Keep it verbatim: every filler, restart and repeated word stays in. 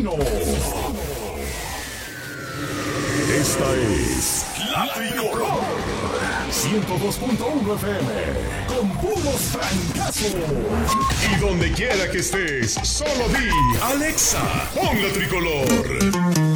Campesino. Esta es La Tricolor. ciento dos punto uno F M. Con puros francazos. Y donde quiera que estés, solo di Alexa, pon La Tricolor.